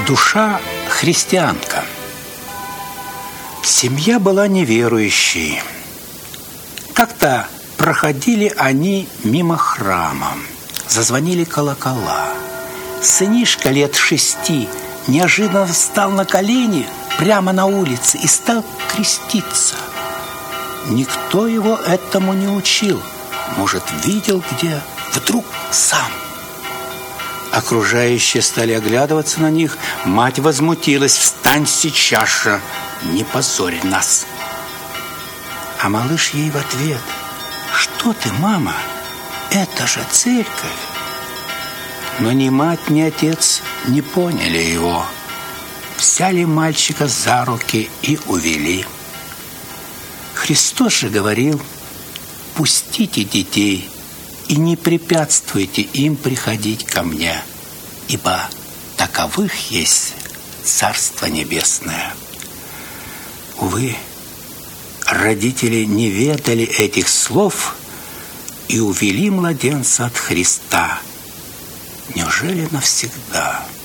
Душа христианка. Семья была неверующей. Как-то проходили они мимо храма. Зазвонили колокола. Сынишка лет 6 неожиданно встал на колени прямо на улице и стал креститься. Никто его этому не учил. Может, видел где, вдруг сам. Окружающие стали оглядываться на них. Мать возмутилась: «Встань сейчас же, не позорь нас!» А малыш ей в ответ: «Что ты, мама? Это же церковь!» Но ни мать, ни отец не поняли его. Взяли мальчика за руки и увели. Христос же говорил: «Пустите детей и не препятствуйте им приходить ко мне, ибо таковых есть Царство Небесное». Увы, родители не ведали этих слов и увели младенца от Христа. Неужели навсегда?